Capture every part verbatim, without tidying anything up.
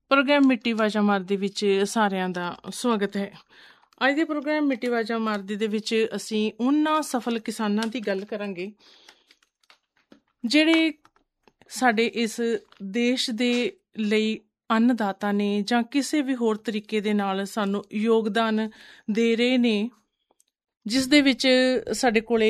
Programme ਮਿੱਟੀ ਵਾਜਾ ਮਾਰਦੀ ਵਿੱਚ ਸਾਰਿਆਂ ਦਾ ਸਵਾਗਤ ਹੈ। ਅੱਜ ਦੇ ਪ੍ਰੋਗਰਾਮ ਮਿੱਟੀ ਵਾਜਾ ਮਾਰਦੀ ਦੇ ਵਿੱਚ ਅਸੀਂ ਉਹਨਾਂ ਸਫਲ ਕਿਸਾਨਾਂ ਦੀ ਗੱਲ ਕਰਾਂਗੇ ਜਿਹੜੇ ਸਾਡੇ ਇਸ ਦੇਸ਼ ਦੇ ਲਈ ਅੰਨਦਾਤਾ ਨੇ ਜਾਂ ਕਿਸੇ ਵੀ ਹੋਰ ਤਰੀਕੇ ਦੇ ਨਾਲ ਸਾਨੂੰ ਯੋਗਦਾਨ ਦੇ ਰਹੇ ਨੇ, ਜਿਸ ਦੇ ਵਿੱਚ ਸਾਡੇ ਕੋਲੇ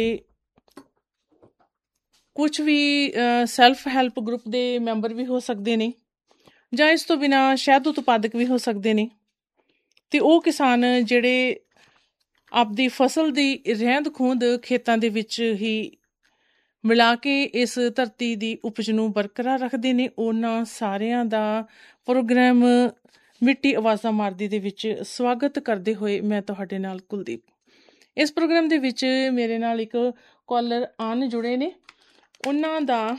ਕੁਛ ਵੀ ਸੈਲਫ ਹੈਲਪ ਗਰੁੱਪ ਦੇ ਮੈਂਬਰ ਵੀ ਹੋ ਸਕਦੇ ਨੇ ਜਾਂ ਇਸ ਤੋਂ ਬਿਨਾਂ ਸ਼ਹਿਦ ਉਤਪਾਦਕ ਵੀ ਹੋ ਸਕਦੇ ਨੇ। ਅਤੇ ਉਹ ਕਿਸਾਨ ਜਿਹੜੇ ਆਪਦੀ ਫਸਲ ਦੀ ਰਹਿੰਦ ਖੂੰਹਦ ਖੇਤਾਂ ਦੇ ਵਿੱਚ ਹੀ ਮਿਲਾ ਕੇ ਇਸ ਧਰਤੀ ਦੀ ਉਪਜ ਨੂੰ ਬਰਕਰਾਰ ਰੱਖਦੇ ਨੇ, ਉਹਨਾਂ ਸਾਰਿਆਂ ਦਾ ਪ੍ਰੋਗਰਾਮ ਮਿੱਟੀ ਆਵਾਜ਼ਾਂ ਮਾਰਦੀ ਦੇ ਵਿੱਚ ਸਵਾਗਤ ਕਰਦੇ ਹੋਏ ਮੈਂ ਤੁਹਾਡੇ ਨਾਲ ਕੁਲਦੀਪ। ਇਸ ਪ੍ਰੋਗਰਾਮ ਦੇ ਵਿੱਚ ਮੇਰੇ ਨਾਲ ਇੱਕ ਕਾਲਰ ਆਨ ਜੁੜੇ ਨੇ, ਉਹਨਾਂ ਦਾ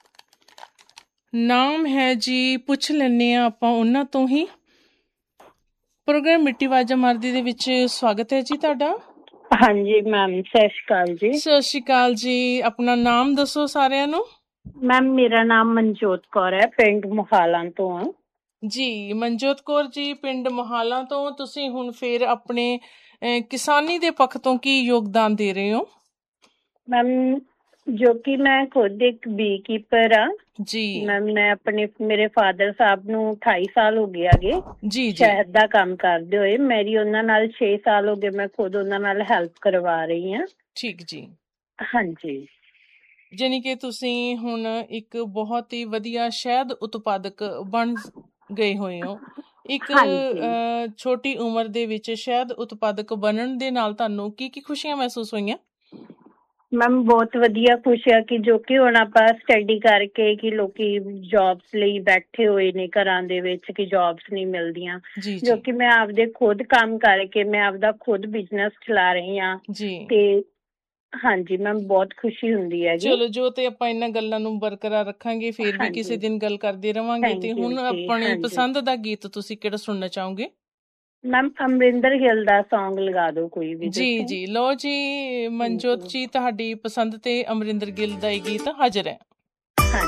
ਨਾਮ ਹੈ ਜੀ, ਪੁੱਛ ਲੈਂਦੇ ਹਾਂ ਆਪਾਂ ਉਹਨਾਂ ਤੋਂ ਹੀ। ਪ੍ਰੋਗਰਾਮ ਮਿੱਟੀ ਆਵਾਜ਼ਾਂ ਮਾਰਦੀ ਦੇ ਵਿੱਚ ਸਵਾਗਤ ਹੈ ਜੀ ਤੁਹਾਡਾ। ਹਾਂਜੀ ਮੈਮ, ਸਤਿ ਸ਼੍ਰੀ ਅਕਾਲ ਜੀ। ਸਤਿ ਸ਼੍ਰੀ ਅਕਾਲ ਜੀ। ਆਪਣਾ ਨਾਮ ਦੱਸੋ ਸਾਰਿਆਂ ਨੂੰ। ਮੈਮ ਮੇਰਾ ਨਾਮ ਮਨਜੋਤ ਕੌਰ ਹੈ, ਪਿੰਡ ਮੋਹਾਲਾਂ ਤੋਂ ਹਾਂ ਜੀ। ਮਨਜੋਤ ਕੌਰ ਜੀ, ਪਿੰਡ ਮੋਹਾਲਾਂ ਤੋਂ। ਤੁਸੀਂ ਹੁਣ ਫਿਰ ਆਪਣੇ ਕਿਸਾਨੀ ਦੇ ਪੱਖ ਤੋਂ ਕੀ ਯੋਗਦਾਨ ਦੇ ਰਹੇ ਹੋ? ਮੈਮ ਜੋ ਕਿ ਮੈਂ ਖੁਦ ਇੱਕ ਬੀ ਕੀਪਰ ਆ ਜੀ। ਮੈਮ ਮੈਂ ਆਪਣੇ ਮੇਰੇ ਫਾਦਰ ਸਾਹਿਬ ਨੂੰ ਅਠਾਈ ਸਾਲ ਹੋ ਗਏ ਹੈਗੇ ਜੀ ਸ਼ਹਿਦ ਦਾ ਕੰਮ ਕਰਦੇ ਹੋਏ। ਮੇਰੀ ਉਹਨਾਂ ਨਾਲ ਛੇ ਸਾਲ ਹੋ ਗਏ, ਮੈਂ ਖੁਦ ਉਹਨਾਂ ਨਾਲ ਹੈਲਪ ਕਰਵਾ ਰਹੀ ਹਾਂ। ਠੀਕ ਜੀ। ਹਾਂਜੀ, ਜਾਣੀ ਕਿ ਤੁਸੀਂ ਹੁਣ ਇੱਕ ਬਹੁਤ ਹੀ ਵਧੀਆ ਸ਼ਹਿਦ ਉਤਪਾਦਕ ਬਣ ਗਏ ਹੋਏ ਹੋ। ਇੱਕ ਛੋਟੀ ਉਮਰ ਦੇ ਵਿੱਚ ਸ਼ਹਿਦ ਉਤਪਾਦਕ ਬਣਨ ਦੇ ਨਾਲ ਤੁਹਾਨੂੰ ਕੀ ਕੀ ਖੁਸ਼ੀਆਂ ਮਹਿਸੂਸ ਹੋਈਆਂ? ਮੈਮ ਬਹੁਤ ਵਧੀਆ ਖੁਸ਼ ਆ ਕਿ ਜੋ ਕਿ ਹੁਣ ਆਪਾਂ ਸਟੱਡੀ ਕਰਕੇ ਕਿ ਲੋਕੀ ਜੋਬਸ ਲਈ ਬੈਠੇ ਹੋਏ ਨੇ ਘਰਾਂ ਦੇ ਵਿੱਚ, ਕਿ ਜੋਬਸ ਨਹੀਂ ਮਿਲਦੀਆਂ, ਜੋ ਕਿ ਮੈਂ ਆਪਦੇ ਖੁਦ ਕੰਮ ਕਰਕੇ ਮੈਂ ਆਪਦਾ ਖੁਦ ਬਿਜਨਸ ਚਲਾ ਰਹੀ ਹਾਂ। ਤੇ ਹਾਂਜੀ ਮੈਮ, ਬਹੁਤ ਖੁਸ਼ੀ ਹੁੰਦੀ ਹੈ। ਚਲੋ, ਜੋ ਤੇ ਆਪਾਂ ਇਹਨਾਂ ਗੱਲਾਂ ਨੂੰ ਬਰਕਰਾਰ ਰੱਖਾਂਗੇ, ਫਿਰ ਵੀ ਕਿਸੇ ਦਿਨ ਗੱਲ ਕਰਦੇ ਰਵਾਂਗੇ। ਤੇ ਹੁਣ ਆਪਣੀ ਪਸੰਦ ਦਾ ਗੀਤ ਤੁਸੀਂ ਕਿਹੜਾ ਸੁਣਨਾ ਚਾਹੋਗੇ? ਮੈਮ ਅਮਰਿੰਦਰ ਗਿੱਲ ਦਾ ਸੌਂਗ ਲਗਾ ਦਿਓ ਕੋਈ ਵੀ। ਜੀ ਜੀ, ਲਓ ਜੀ ਮਨਜੋਤ ਜੀ, ਤੁਹਾਡੀ ਪਸੰਦ ਤੇ ਅਮਰਿੰਦਰ ਗਿੱਲ ਦਾ ਇਹ ਗੀਤ ਹਾਜ਼ਰ ਹੈ।